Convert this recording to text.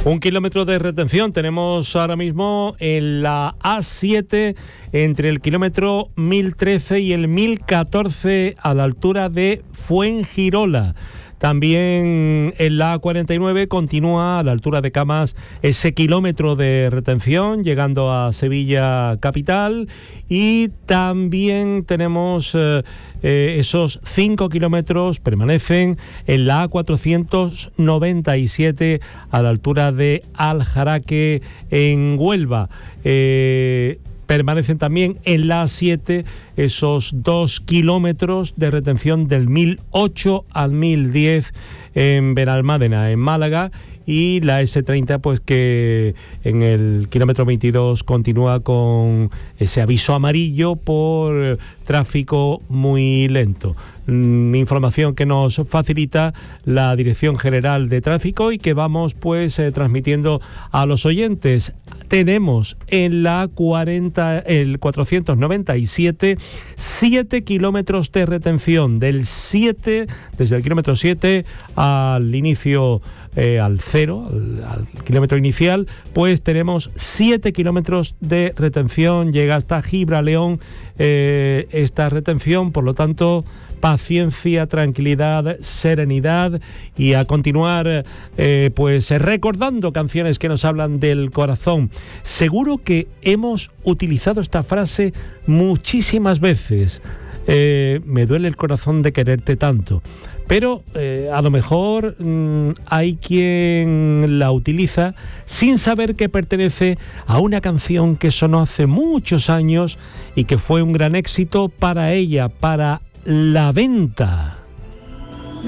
1 kilómetro de retención tenemos ahora mismo en la A7 entre el kilómetro 1013 y el 1014 a la altura de Fuengirola. También en la A49 continúa a la altura de Camas ese kilómetro de retención llegando a Sevilla capital, y también tenemos esos 5 kilómetros permanecen en la A497 a la altura de Aljaraque en Huelva. Permanecen también en la A7 esos 2 kilómetros de retención del 1008 al 1010 en Benalmádena, en Málaga, y la S30 pues que en el kilómetro 22 continúa con ese aviso amarillo por tráfico muy lento. Información que nos facilita la Dirección General de Tráfico y que vamos pues transmitiendo a los oyentes. Tenemos en la 497 7 kilómetros de retención desde el kilómetro 7 al inicio, al cero, al kilómetro inicial, pues tenemos 7 kilómetros de retención, llega hasta Gibraleón esta retención, por lo tanto paciencia, tranquilidad, serenidad, y a continuar pues recordando canciones que nos hablan del corazón. Seguro que hemos utilizado esta frase muchísimas veces. Me duele el corazón de quererte tanto. Pero a lo mejor hay quien la utiliza sin saber que pertenece a una canción que sonó hace muchos años y que fue un gran éxito para ella, para La Venta.